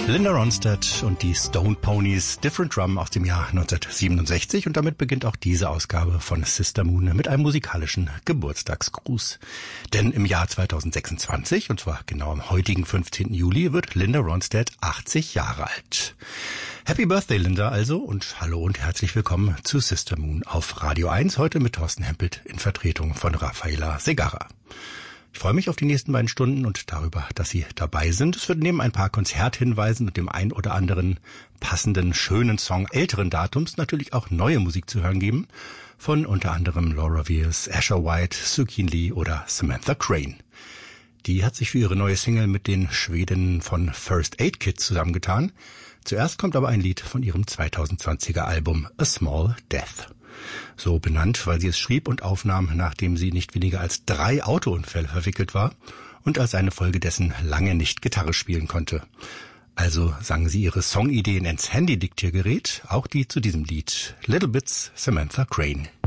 Linda Ronstadt und die Stone Ponies, Different Drum aus dem Jahr 1967, und damit beginnt auch diese Ausgabe von Sister Moon mit einem musikalischen Geburtstagsgruß. Denn im Jahr 2026, und zwar genau am heutigen 15. Juli, wird Linda Ronstadt 80 Jahre alt. Happy Birthday, Linda, also, und hallo und herzlich willkommen zu Sister Moon auf Radio 1, heute mit Thorsten Hempelt in Vertretung von Rafaela Segarra. Ich freue mich auf die nächsten beiden Stunden und darüber, dass Sie dabei sind. Es wird neben ein paar Konzerthinweisen und dem ein oder anderen passenden, schönen Song älteren Datums natürlich auch neue Musik zu hören geben. Von unter anderem Laura Weirs, Asher White, Sukin Lee oder Samantha Crane. Die hat sich für ihre neue Single mit den Schwedinnen von First Aid Kit zusammengetan. Zuerst kommt aber ein Lied von ihrem 2020er Album A Small Death. So benannt, weil sie es schrieb und aufnahm, nachdem sie nicht weniger als 3 Autounfälle verwickelt war und als eine Folge dessen lange nicht Gitarre spielen konnte. Also sang sie ihre Songideen ins Handy-Diktiergerät, auch die zu diesem Lied. Little Bits, Samantha Crane.